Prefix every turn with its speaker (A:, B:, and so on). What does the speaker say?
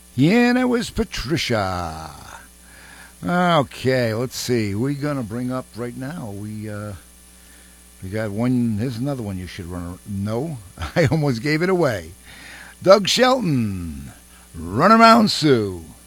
A: Yeah, that was Patricia. Okay, let's see. We're gonna bring up right now. We got one. Here's another one you should run. No, I almost gave it away. Doug Shelton, Run Around Sue.